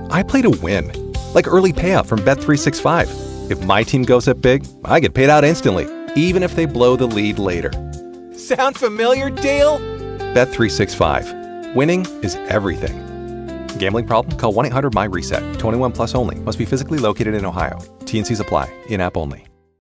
I play to win, like early payout from Bet365. If my team goes up big, I get paid out instantly, even if they blow the lead later. Sound familiar, Dale? Bet365. Winning is everything. Gambling problem? Call 1-800-MY-RESET. 21 plus only. Must be physically located in Ohio. T&Cs apply. In-app only.